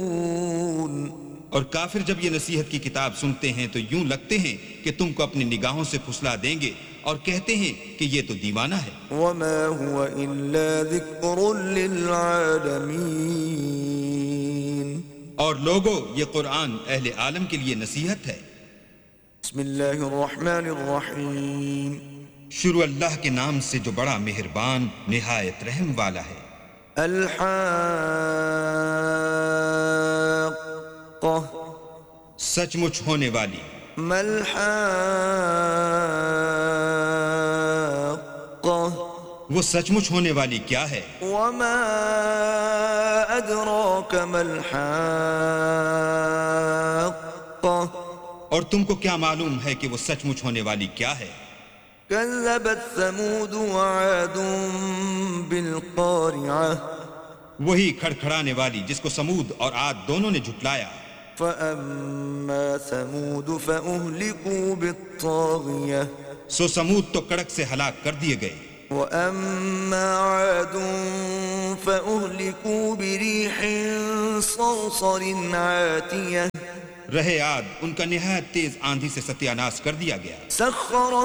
اور کافر جب یہ نصیحت کی کتاب سنتے ہیں تو یوں لگتے ہیں کہ تم کو اپنی نگاہوں سے پھسلا دیں گے اور کہتے ہیں کہ یہ تو دیوانہ ہے. وما هو إلا ذكر للعالمين. اور لوگو یہ قرآن اہل عالم کے لیے نصیحت ہے. بسم اللہ الرحمن الرحیم. شروع اللہ کے نام سے جو بڑا مہربان نہایت رحم والا ہے. الحاقہ. سچ مچ ہونے والی. ملحاقہ. وہ سچ مچ ہونے والی کیا ہے؟ وما ادراک ملحاقہ. اور تم کو کیا معلوم ہے کہ وہ سچ مچ ہونے والی کیا ہے؟ كذبت ثمود وعاد بالقارعة. وہی کھڑکھڑانے والی جس کو سمود اور عاد دونوں نے جھٹلایا. فأما ثمود فأهلكوا بالطاغية. سو سمود تو کڑک سے ہلاک کر دیے گئے. وأما عاد فأهلكوا بريح صرصر عاتية. رہے عاد ان کا نہایت تیز آندھی سے ستیہ ناش کر دیا گیا. سخر